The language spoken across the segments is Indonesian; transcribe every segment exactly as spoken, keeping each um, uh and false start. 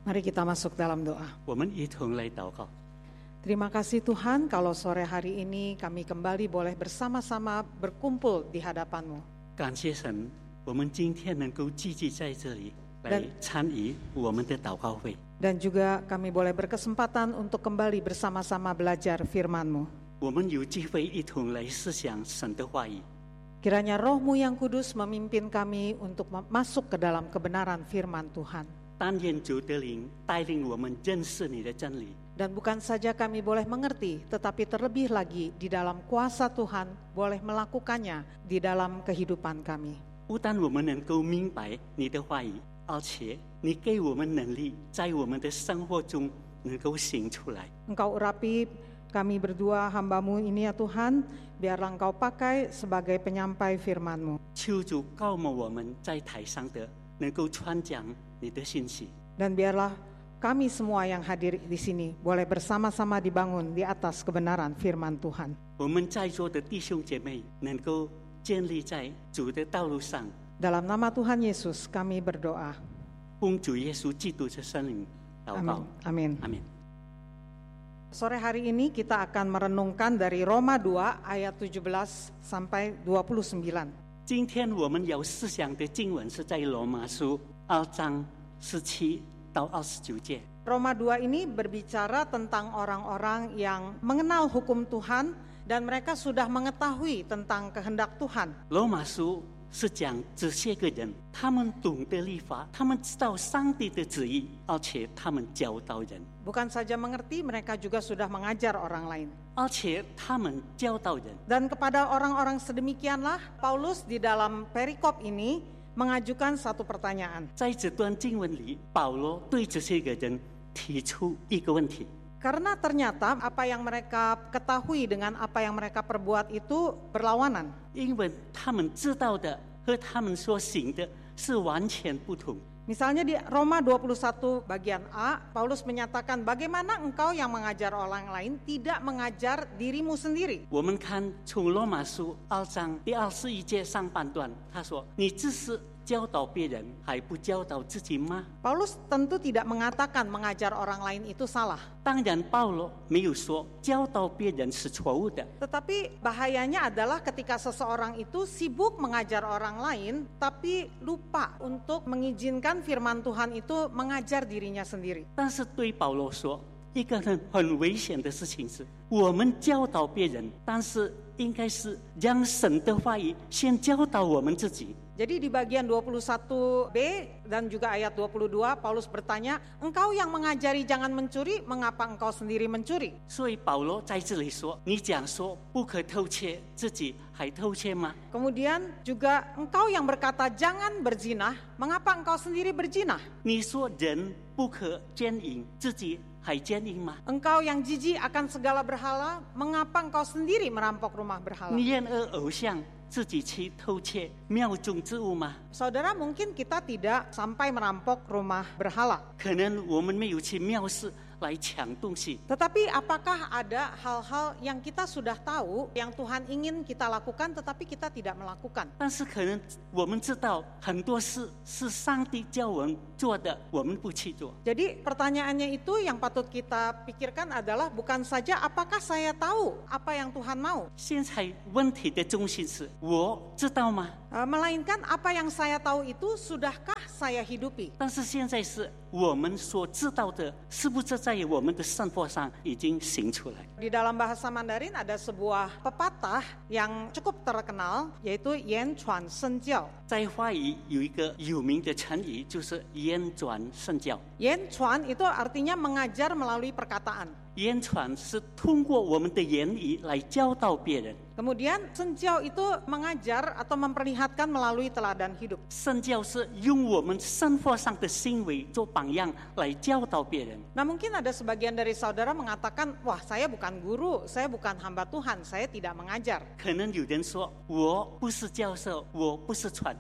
Mari kita masuk dalam doa. 我们一同来祷告。 Terima kasih Tuhan kalau sore hari ini kami kembali boleh bersama-sama berkumpul di hadapan-Mu. 感谢神，我们今天能够聚集在这里来 Dan- 参与我们的祷告会。 Dan juga kami boleh berkesempatan untuk kembali bersama-sama belajar firman-Mu. 我们有机会一同来思想神的话语。 Kiranya Roh-Mu yang kudus memimpin kami untuk masuk ke dalam kebenaran firman Tuhan. 但愿主的灵带领我们认识你的真理。 Dan bukan saja kami boleh mengerti, tetapi terlebih lagi di dalam kuasa Tuhan boleh melakukannya di dalam kehidupan kami. 不但我们能够明白你的话语，而且你给我们能力，在我们的生活中能够行出来。 Engkau urapi kami berdua hamba-Mu ini ya Tuhan, biarlah Engkau pakai sebagai penyampai firman-Mu. 求主高摩我们在台上的能够传讲你的信息。 Dan biarlah kami semua yang hadir di sini boleh bersama-sama dibangun di atas kebenaran firman Tuhan. 我们在座的弟兄姐妹能够建立在主的道路上。 Dalam nama Tuhan Yesus kami berdoa. 奉主耶稣基督的圣灵祷告。 Amin. Amin. 阿门。 Sore hari ini kita akan merenungkan dari Roma dua ayat tujuh belas sampai dua puluh sembilan. 今天我们有思想的经文是在罗马书二章十七到二十九节。 Roma dua ini berbicara tentang orang-orang yang mengenal hukum Tuhan dan mereka sudah mengetahui tentang kehendak Tuhan. 罗马书是讲这些个人，他们懂得律法，他们知道上帝的旨意，而且他们教导人， Bukan saja mengerti, mereka juga sudah mengajar orang lain. 而且他们教导人。 Dan kepada orang-orang sedemikianlah Paulus di dalam perikop ini mengajukan satu pertanyaan. 在这段经文里，保罗对这些个人提出一个问题： Karena ternyata apa yang mereka ketahui dengan apa yang mereka perbuat itu berlawanan. 因为他们知道的和他们所行的是完全不同。 Misalnya di Roma dua puluh satu bagian A, Paulus menyatakan bagaimana engkau yang mengajar orang lain tidak mengajar dirimu sendiri. 我们看从罗马书二章第二十一节上半段，他说：“你只是教导别人，还不教导自己吗？” Paulus tentu tidak mengatakan mengajar orang lain itu salah. 当然，保罗没有说教导别人是错误的， Tetapi bahayanya adalah ketika seseorang itu sibuk mengajar orang lain, tapi lupa untuk mengizinkan firman Tuhan itu mengajar dirinya sendiri. 但是对保罗说，一个人很危险的事情是，我们教导别人，但是应该是让神的话语先教导我们自己。 Jadi di bagian dua puluh satu B dan juga ayat dua puluh dua Paulus bertanya, engkau yang mengajari jangan mencuri, mengapa engkau sendiri mencuri? 所以保罗在这里说：“你讲说不可偷窃，自己还偷窃吗？” Kemudian juga engkau yang berkata jangan berzinah, mengapa engkau sendiri berzinah? 你说人不可奸淫，自己还奸淫吗？ Engkau yang jijik akan segala berhala, mengapa engkau sendiri merampok rumah berhala? 你厌恶偶像，自己去偷窃庙中之物吗？ Saudara, mungkin kita tidak sampai merampok rumah berhala. 可能我们没有去庙市来抢东西， Tetapi apakah ada hal-hal yang kita sudah tahu, yang Tuhan ingin kita lakukan tetapi kita tidak melakukan? 但是可能我们知道很多事是上帝叫我们做的，我们不去做。 Jadi pertanyaannya itu yang patut kita pikirkan adalah bukan saja apakah saya tahu apa yang Tuhan mau, 现在问题的中心是我知道吗？ eh, melainkan apa yang saya tahu itu sudahkah saya hidupi? 但是现在是我们所知道的，是不是在我们的生活上已经行出来？ Di dalam bahasa Mandarin ada sebuah pepatah yang cukup terkenal yaitu Yan Chuan Shen Jiao. 在华语有一个有名的成语，就是言传身教。 Yan Chuan itu artinya mengajar melalui perkataan. 言传是通过我们的言语来教导别人， Kemudian Shen Jiao itu mengajar atau memperlihatkan melalui teladan hidup. 身教是用我们生活上的行为做榜样来教导别人。 Nah mungkin ada sebagian dari saudara mengatakan, wah saya bukan guru, saya bukan hamba Tuhan, saya tidak mengajar. 可能有人说我不是教授，我不是传教，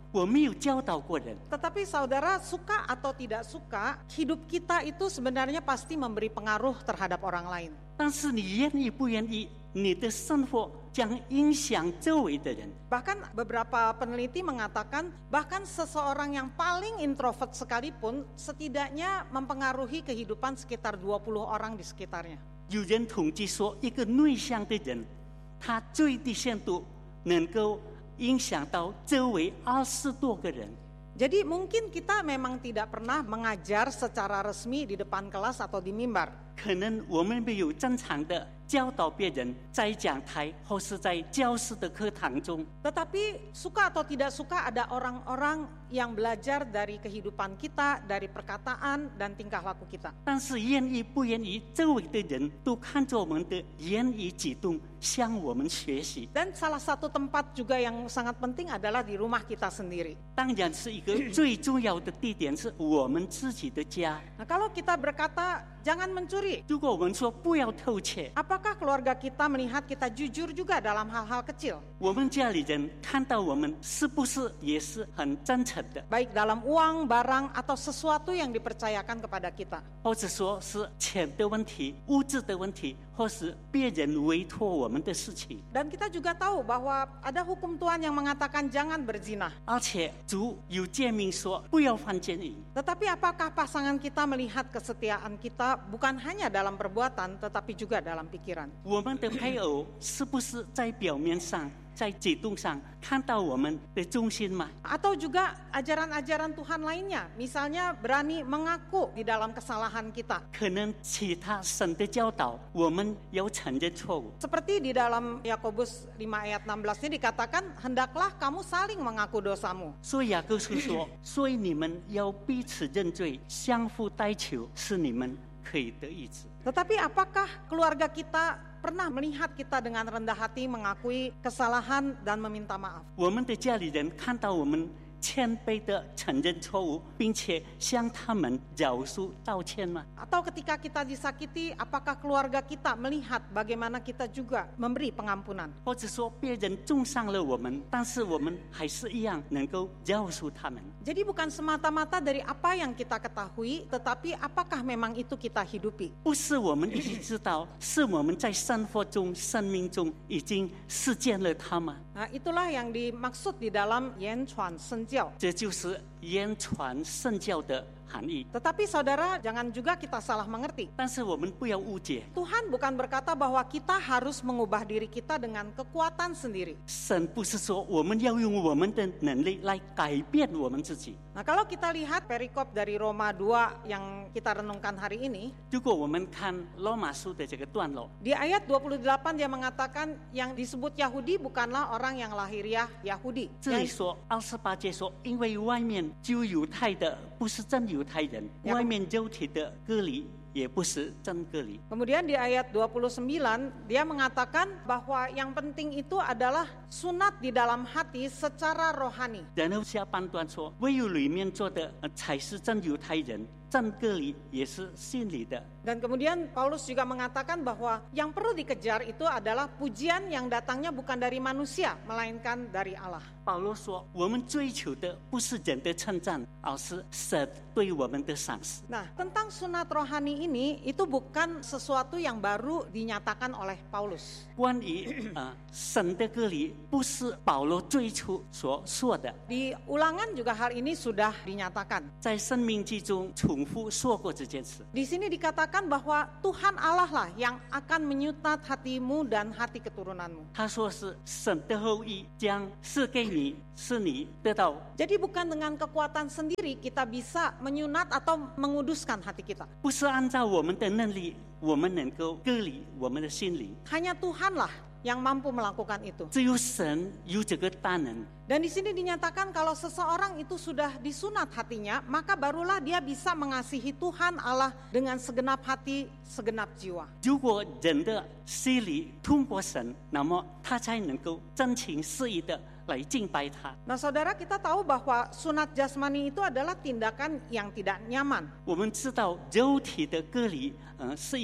我没有教导过人。 Tetapi saudara, suka atau tidak suka, hidup kita itu sebenarnya pasti memberi pengaruh terhadap orang lain. 但是你愿意不愿意，你的生活将影响周围的人。 Bahkan beberapa peneliti mengatakan, bahkan seseorang yang paling introvert sekalipun setidaknya mempengaruhi kehidupan sekitar dua puluh orang di sekitarnya. 有人统计说，一个内向的人，他最低限度能够影响到周围二十多个人。 Jadi mungkin kita memang tidak pernah mengajar secara resmi di depan kelas atau di mimbar. 可能我们没有正常的教导别人，在讲台或是在教室的课堂中。 Tetapi suka atau tidak suka, ada orang-orang yang belajar dari kehidupan kita, dari perkataan dan tingkah laku kita. 但是愿意不愿意，周围的人都看着我们的言语举动，向我们学习。 Dan salah satu tempat juga yang sangat penting adalah di rumah kita sendiri. 当然是一个最重要的地点，是我们自己的家。 Nah, kalau kita berkata jangan mencuri, 如果我们说不要偷窃， apakah keluarga kita melihat kita jujur juga dalam hal-hal kecil? 我们家里人看到我们是不是也是很真诚的？ Baik dalam uang, barang, atau sesuatu yang dipercayakan kepada kita. 或者说是钱的问题、物质的问题，或是别人委托我们的事情。 Dan kita juga tahu bahwa ada hukum Tuhan yang mengatakan jangan berzina. 而且主有诫命说不要犯奸淫。 Tetapi apakah pasangan kita melihat kesetiaan kita bukan hanya dalam perbuatan, tetapi juga dalam pikiran? 我们的配偶是不是在表面上、在举动上看到我们的忠心吗？ Atau juga ajaran-ajaran Tuhan lainnya, misalnya berani mengaku di dalam kesalahan kita. 可能其他神的教导，我们要承认错误。 Seperti di dalam Yakobus lima ayat enam belas ini dikatakan, hendaklah kamu saling mengaku dosamu. 所以雅各书说，所以你们要彼此认罪，相互代求，使你们可以得医治。 Tetapi apakah keluarga kita pernah melihat kita dengan rendah hati mengakui kesalahan dan meminta maaf? 我们的家里人看到我们谦卑的承认错误，并且向他们饶恕道歉吗？ Atau ketika kita disakiti, apakah keluarga kita melihat bagaimana kita juga memberi pengampunan? 或者说别人重伤了我们，但是我们还是一样能够饶恕他们？ Jadi bukan semata-mata dari apa yang kita ketahui, tetapi apakah memang itu kita hidupi? 不是我们已经知道，是我们在生活中、生命中已经实践了它吗？ Nah, itulah yang dimaksud di dalam Yen Chuan Senjiao. 这就是言传圣教的含义。 Tetapi saudara, jangan juga kita salah mengerti. 但是我们不要误解， Tuhan bukan berkata bahwa kita harus mengubah diri kita dengan kekuatan sendiri. 神不是说我们要用我们的能力来改变我们自己。 Nah, kalau kita lihat perikop dari Roma dua yang kita renungkan hari ini, 如果我们看罗马书的这个段落， di ayat dua puluh delapan dia mengatakan yang disebut Yahudi bukanlah orang yang lahiriah Yahudi. 这里 Yang- 说二十八节说，因为外面就犹太的不是真犹太人， Ya. 外面肉体的割礼也不是真割礼。 Kemudian di ayat dua puluh sembilan dia mengatakan bahwa yang penting itu adalah sunat di dalam hati secara rohani. 然后下半段说，唯有里面做的呃才是真犹太人，真割礼也是心里的。 Dan kemudian Paulus juga mengatakan bahwa yang perlu dikejar itu adalah pujian yang datangnya bukan dari manusia, melainkan dari Allah. 保罗说，我们追求的不是人的称赞，而是神对我们的赏识。 Nah, tentang sunat rohani ini, itu bukan sesuatu yang baru dinyatakan oleh Paulus. 关于呃神的割礼，不是保罗最初所说的， Di ulangan juga hal ini sudah dinyatakan. 在生命记中重复说过这件事。 Di sini dikatakan bahwa Tuhan Allah lah yang akan menyutat hatimu dan hati keturunanmu. 他说是神的后裔将赐给你，使你得到。 Jadi bukan dengan kekuatan sendiri kita bisa menyunat atau menguduskan hati kita. 不是按照我们的能力，我们能够割礼我们的心灵。 Hanya Tuhanlah yang mampu melakukan itu. 只有神有这个大能。 Dan di sini dinyatakan kalau seseorang itu sudah disunat hatinya, maka barulah dia bisa mengasihi Tuhan Allah dengan segenap hati, segenap jiwa. 如果人的心里通过神，那么他才能够真情实意的来敬拜他。 Nah saudara, kita tahu bahwa sunat jasmani itu adalah tindakan yang tidak nyaman. 我们知道肉体的割礼，嗯、呃，是一个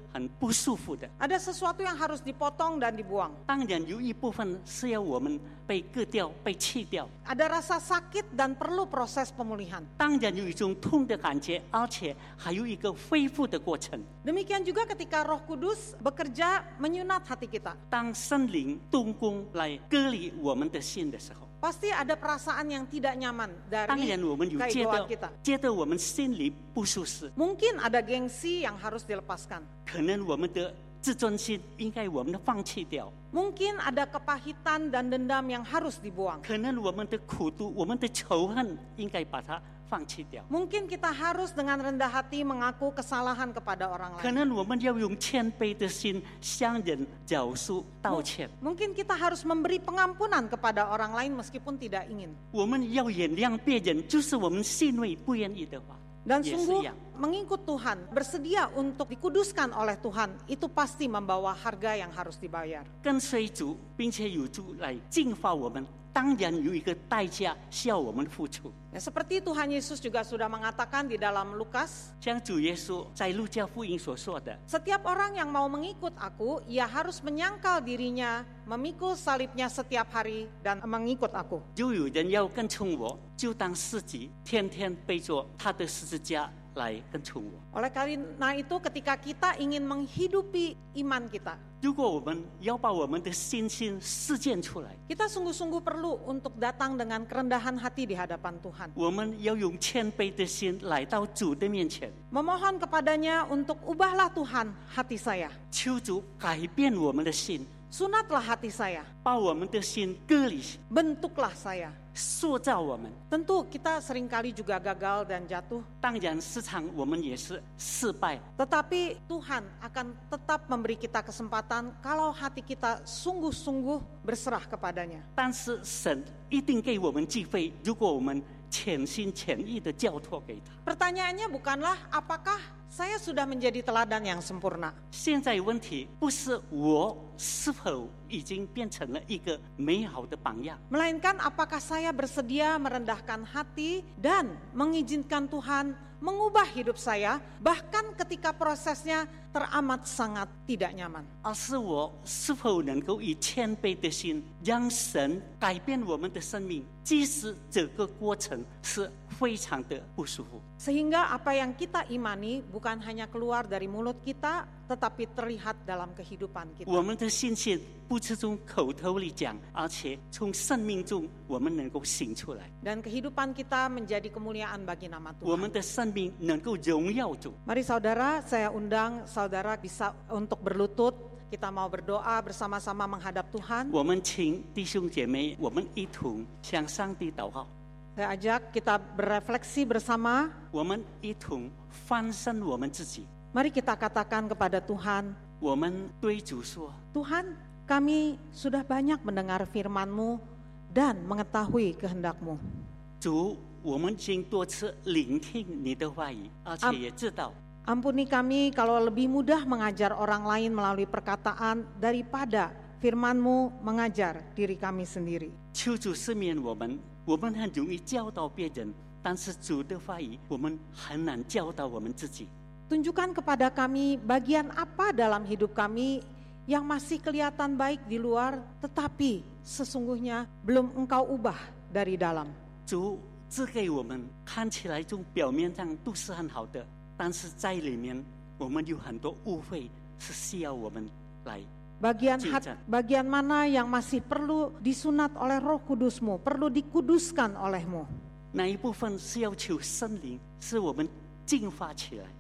很不舒服的。 Ada sesuatu yang harus dipotong dan dibuang. 当然有一部分是要我们被割掉、被去掉。 Ada rasa sakit dan perlu proses pemulihan. 当然有一种痛的感觉，而且还有一个恢复的过程。 Demikian juga ketika Roh Kudus bekerja menyunat hati kita. 当圣灵动工来割离我们的心的时候， Pasti ada perasaan yang tidak nyaman 当 dari 然我们有觉 keegoan 得 kita. 觉得我们心里不舒适， Mungkin ada gengsi yang harus dilepaskan. 可能我们的自尊心应该我们的放弃掉， Mungkin ada kepahitan dan dendam yang harus dibuang. 可能我们的苦毒、我们的仇恨应该把它放弃掉。 Mungkin kita harus dengan rendah hati mengaku kesalahan kepada orang 可 lain. 能我们要用谦卑的心向人饶恕道歉， Mungkin kita harus memberi pengampunan kepada orang lain meskipun tidak ingin. 我们要原谅别人，就是我们心里不愿意的话， Dan 也是 sungguh 一样。 mengikut Tuhan, bersedia untuk dikuduskan oleh Tuhan, itu pasti membawa harga yang harus dibayar. 跟随主，并且有主来净化我们，当然有一个代价需要我们付出。 Ya, seperti Tuhan Yesus juga sudah mengatakan di dalam Lukas, 像主耶稣在路加福音所说的， setiap orang yang mau mengikut aku, ia harus menyangkal dirinya, memikul salibnya setiap hari, dan mengikut aku. 就有人要跟从我，就当自己天天背着他的十字架来跟从我。 Oleh karena itu ketika kita ingin menghidupi iman kita, 如果我们要把我们的信心实践出来， kita sungguh-sungguh perlu untuk datang dengan kerendahan hati di hadapan Tuhan. 我们要用谦卑的心来到主的面前， Memohon kepadanya untuk ubahlah Tuhan hati saya. 求主改变我们的心， Sunatlah hati saya. 把我们的心割离， Bentuklah saya. 塑造我们。 Tentu kita seringkali juga gagal dan jatuh. 当然，时常我们也是失败， Tetapi Tuhan akan tetap memberi kita kesempatan kalau hati kita sungguh-sungguh berserah kepadanya. 但是神一定给我们机会，如果我们全心全意的交托给他。 Pertanyaannya bukanlah apakah saya sudah menjadi teladan yang sempurna. 现在问题不是我是否已经变成了一个美好的榜样， Melainkan apakah saya bersedia merendahkan hati dan mengizinkan Tuhan mengubah hidup saya, bahkan ketika prosesnya teramat sangat tidak nyaman. 而是我是否能够以谦卑的心，让神改变我们的生命，即使这个过程是非常的不舒服。 Sehingga apa yang kita imani bukan hanya keluar dari mulut kita, tetapi terlihat dalam kehidupan kita. 我们的信心不是从口头里讲，而且从生命中我们能够行出来， Dan kehidupan kita menjadi kemuliaan bagi nama 我 Tuhan. 们的生命能够荣耀主。 Mari saudara, saya undang saudara bisa untuk berlutut. Kita mau berdoa bersama-sama menghadap Tuhan. 我们请弟兄姐妹，我们一同向上帝祷告， Saya ajak kita berefleksi bersama. 我们一同翻身我们自己。 Mari kita katakan kepada Tuhan, 我们对主说： Tuhan, kami sudah banyak mendengar firman-Mu dan mengetahui kehendak-Mu. 主，我们已经多次聆听你的话语，而且也知道， Ampuni kami kalau lebih mudah mengajar orang lain melalui perkataan daripada firman-Mu mengajar diri kami sendiri. 求主赦免我们。我们很容易教导别人，但是主的话语，我们很难教导我们自己。 Tunjukkan kepada kami bagian apa dalam hidup kami yang masih kelihatan baik di luar, tetapi sesungguhnya belum Engkau ubah dari dalam. 主赐给我们看起来从表面上都是很好的，但是在里面我们有很多误会，是需要我们来。 Bagian hat, bagian mana yang masih perlu disunat oleh Roh Kudus-Mu, perlu dikuduskan oleh-Mu. 那一部分是要求圣灵使我们净化起来。